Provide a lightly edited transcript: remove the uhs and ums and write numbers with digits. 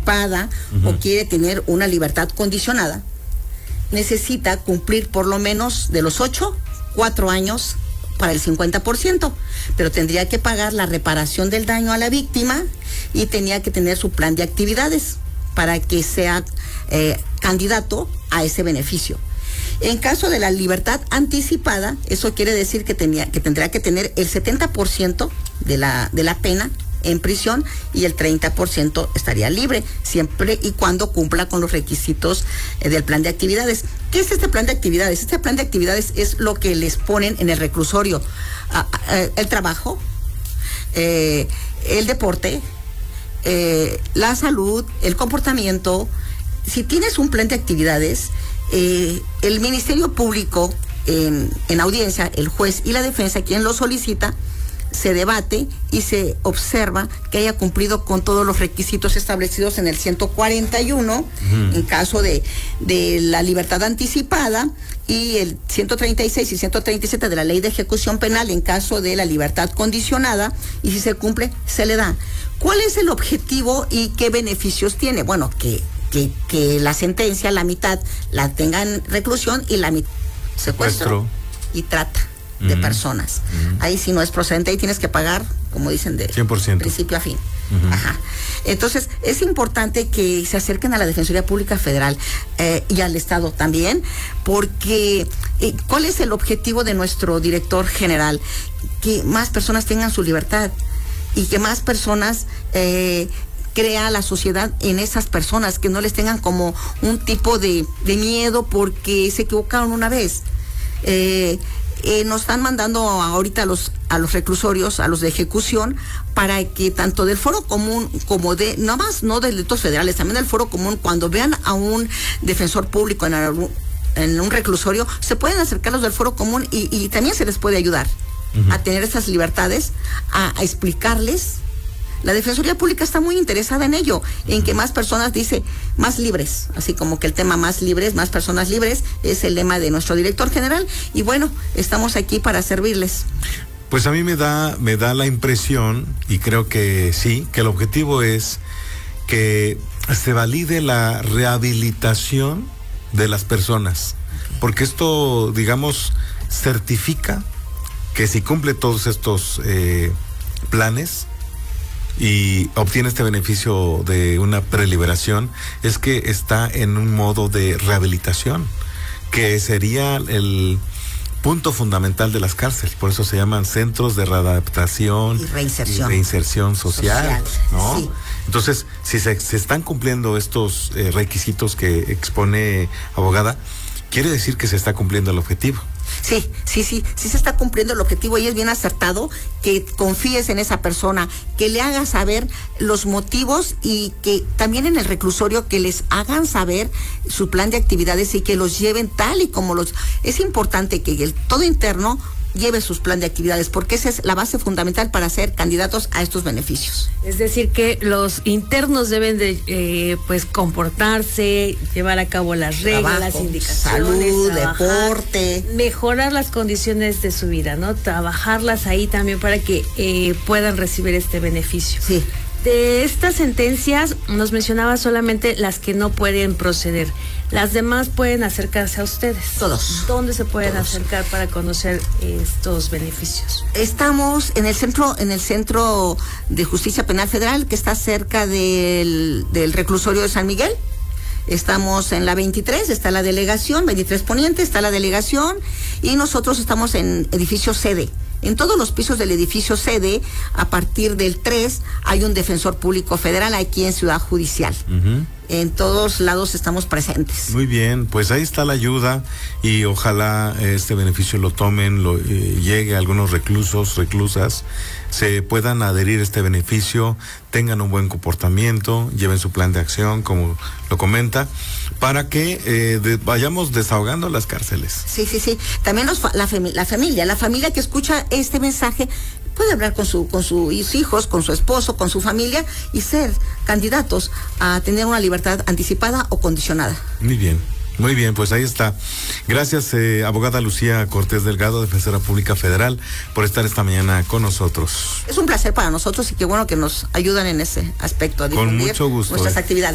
anticipada o quiere tener una libertad condicionada, necesita cumplir por lo menos de los 4 años para el 50%, pero tendría que pagar la reparación del daño a la víctima y tenía que tener su plan de actividades para que sea candidato a ese beneficio. En caso de la libertad anticipada, eso quiere decir que tendría que tener el 70% de la pena en prisión y el 30% estaría libre, siempre y cuando cumpla con los requisitos del plan de actividades. ¿Qué es este plan de actividades? Este plan de actividades es lo que les ponen en el reclusorio: el trabajo, el deporte, la salud, el comportamiento. Si tienes un plan de actividades, el Ministerio Público en audiencia, el juez y la defensa, quien lo solicita, se debate y se observa que haya cumplido con todos los requisitos establecidos en el 141, en caso de la libertad anticipada, y el 136 y 137 de la Ley de Ejecución Penal en caso de la libertad condicionada, y si se cumple, se le da. ¿Cuál es el objetivo y qué beneficios tiene? Bueno, que la sentencia, la mitad, la tenga en reclusión y la mitad secuestro y trata de personas. Ahí sí no es procedente, ahí tienes que pagar, como dicen, de 100%. Principio a fin. Ajá. Entonces, es importante que se acerquen a la Defensoría Pública Federal y al Estado también, porque ¿cuál es el objetivo de nuestro director general? Que más personas tengan su libertad y que más personas crea la sociedad en esas personas, que no les tengan como un tipo de miedo porque se equivocaron una vez. Nos están mandando ahorita a los reclusorios, a los de ejecución, para que tanto del Foro Común como no de delitos federales, también del Foro Común, cuando vean a un defensor público en un reclusorio, se pueden acercar los del Foro Común y también se les puede ayudar a tener esas libertades, a explicarles. La Defensoría Pública está muy interesada en ello, en que más personas, dice, más libres, así como que el tema más libres, más personas libres, es el lema de nuestro director general, y bueno, estamos aquí para servirles. Pues a mí me da la impresión, y creo que sí, que el objetivo es que se valide la rehabilitación de las personas, porque esto, digamos, certifica que si cumple todos estos planes y obtiene este beneficio de una preliberación, es que está en un modo de rehabilitación, que sería el punto fundamental de las cárceles. Por eso se llaman centros de readaptación y reinserción social, ¿no? Sí. Entonces, si se están cumpliendo estos requisitos que expone abogada, quiere decir que se está cumpliendo el objetivo. Sí se está cumpliendo el objetivo, y es bien acertado que confíes en esa persona, que le hagas saber los motivos, y que también en el reclusorio que les hagan saber su plan de actividades y que los lleven tal y como es importante que todo interno lleve sus plan de actividades, porque esa es la base fundamental para ser candidatos a estos beneficios. Es decir, que los internos deben de comportarse, llevar a cabo las reglas, las indicaciones, salud, deporte, mejorar las condiciones de su vida, ¿no? Trabajarlas ahí también para que puedan recibir este beneficio. Sí. De estas sentencias nos mencionaba solamente las que no pueden proceder. Las demás pueden acercarse a ustedes. Todos. ¿Dónde se pueden acercar para conocer estos beneficios? Estamos en el Centro de Justicia Penal Federal, que está cerca del reclusorio de San Miguel. Estamos en la 23, está la delegación, 23 Poniente, está la delegación, y nosotros estamos en edificio sede. En todos los pisos del edificio sede, a partir del 3, hay un defensor público federal aquí en Ciudad Judicial. En todos lados estamos presentes. Muy bien, pues ahí está la ayuda, y ojalá este beneficio lo tomen, llegue a algunos reclusos, reclusas, se puedan adherir a este beneficio, tengan un buen comportamiento, lleven su plan de acción, como lo comenta, para que vayamos desahogando las cárceles. Sí. También la familia que escucha este mensaje puede hablar con sus hijos, con su esposo, con su familia, y ser candidatos a tener una libertad anticipada o condicionada. Muy bien, pues ahí está. Gracias, abogada Lucía Cortés Delgado, defensora pública federal, por estar esta mañana con nosotros. Es un placer para nosotros, y qué bueno que nos ayudan en ese aspecto a difundir con mucho gusto, nuestras actividades.